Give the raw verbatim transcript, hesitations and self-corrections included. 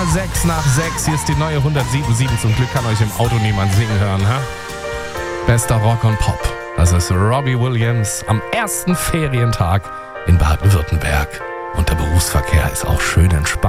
sechs nach sechs. Hier ist die neue hundertsieben Komma sieben. Zum Glück kann euch im Auto niemand singen hören. Ha? Bester Rock und Pop. Das ist Robbie Williams am ersten Ferientag in Baden-Württemberg. Und der Berufsverkehr ist auch schön entspannt.